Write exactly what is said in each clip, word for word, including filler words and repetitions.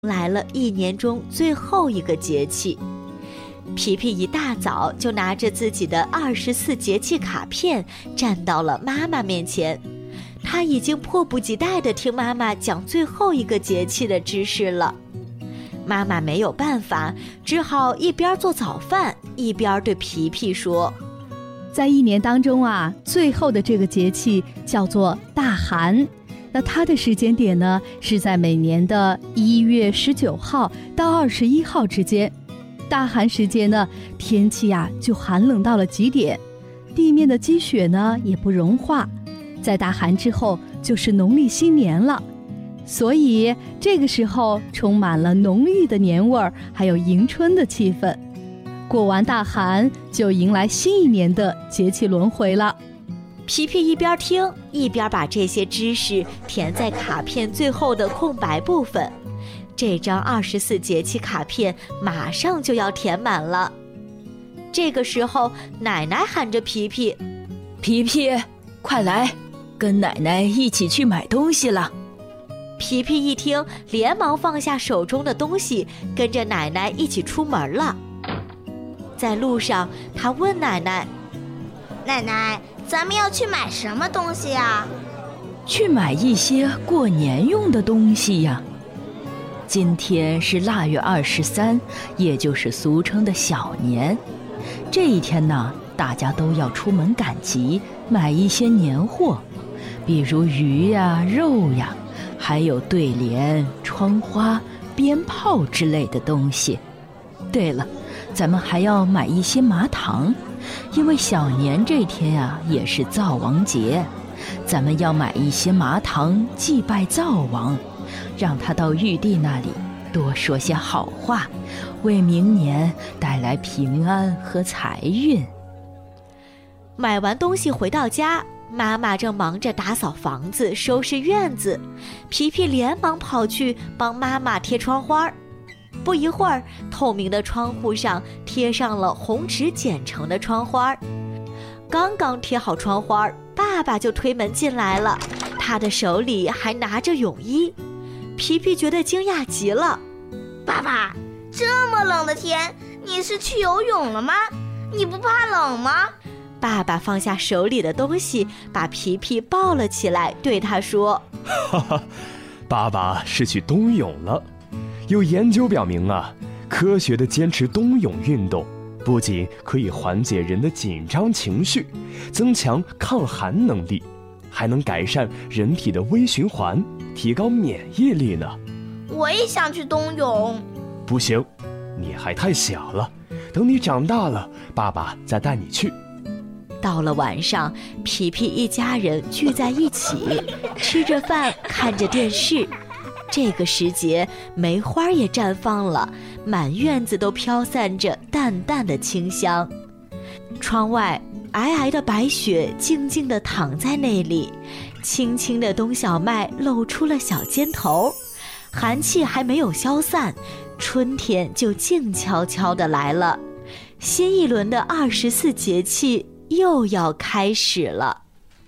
来了一年中最后一个节气。皮皮一大早就拿着自己的二十四节气卡片站到了妈妈面前，他已经迫不及待地听妈妈讲最后一个节气的知识了。妈妈没有办法，只好一边做早饭一边对皮皮说， 在一年当中啊，最后的这个节气叫做大寒，那它的时间点呢，是在每年的一月十九号到二十一号之间。大寒时节呢，天气啊就寒冷到了极点，地面的积雪呢也不融化。在大寒之后就是农历新年了，所以这个时候充满了浓郁的年味儿，还有迎春的气氛。过完大寒，就迎来新一年的节气轮回了。 皮皮一边听一边把这些知识填在卡片最后的空白部分，这张二十四节气卡片马上就要填满了。这个时候，奶奶喊着皮皮：“ 皮皮，快来，跟奶奶一起去买东西了。” 皮皮一听，连忙放下手中的东西，跟着奶奶一起出门了。在路上，他问奶奶：“ 奶奶，咱们要去买什么东西呀？”“ 去买一些过年用的东西呀。今天是腊月二十三，也就是俗称的小年。这一天呢，大家都要出门赶集，买一些年货，比如鱼呀、肉呀，还有对联、窗花、鞭炮之类的东西。对了，咱们还要买一些麻糖，因为小年这天呀、啊、也是灶王节，咱们要买一些麻糖祭拜灶王，让他到玉帝那里多说些好话，为明年带来平安和财运。” 买完东西回到家，妈妈正忙着打扫房子、收拾院子，皮皮连忙跑去帮妈妈贴窗花。不一会儿，透明的窗户上贴上了红纸剪成的窗花。刚刚贴好窗花，爸爸就推门进来了，他的手里还拿着泳衣。皮皮觉得惊讶极了：“ 爸爸，这么冷的天，你是去游泳了吗？你不怕冷吗？” 爸爸放下手里的东西，把皮皮抱了起来，对他说：“ 哈哈，爸爸是去冬泳了。有研究表明啊，科学的坚持冬泳运动，不仅可以缓解人的紧张情绪，增强抗寒能力，还能改善人体的微循环，提高免疫力呢。”“ 我也想去冬泳。”“ 不行，你还太小了，等你长大了，爸爸再带你去。” 到了晚上，皮皮一家人聚在一起，吃着饭，看着电视。这个时节，梅花也绽放了，满院子都飘散着淡淡的清香。窗外皑皑的白雪静静地躺在那里，青青的冬小麦露出了小尖头，寒气还没有消散，春天就静悄悄地来了。新一轮的二十四节气又要开始了。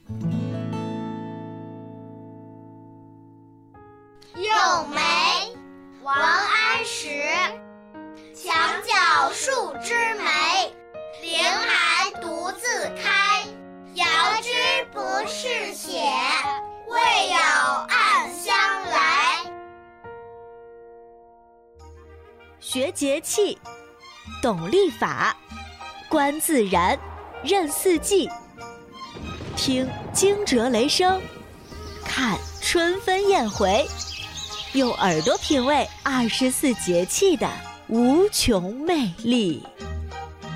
咏梅，王安石。墙角数枝梅，凌寒独自开。遥知不是雪，为有暗香来。 学节气，懂历法，观自然，认四季，听惊蛰雷声，看春分燕回，用耳朵品味二十四节气的无穷魅力。